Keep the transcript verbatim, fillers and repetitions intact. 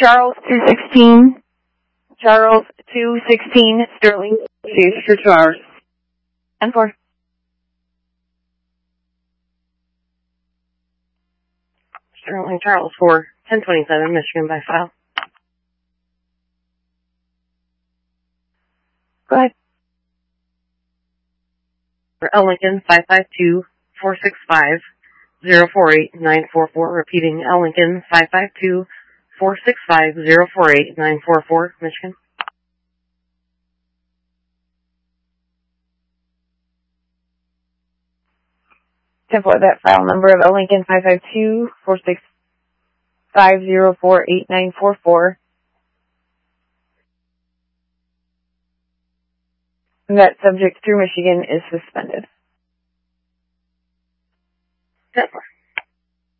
Charles two sixteen. Charles two sixteen, Sterling. Cease for two hours. ten four. Sterling Charles for ten twenty-seven, Michigan by file. Go ahead. For L Lincoln, five five two, four six five, zero four eight, nine four four. Repeating, L Lincoln, five five two, four six five, zero four eight, nine four four, Michigan. ten four, that file number of L Lincoln, five five two, four six five, zero four eight, nine four four. That subject through Michigan is suspended. ten four.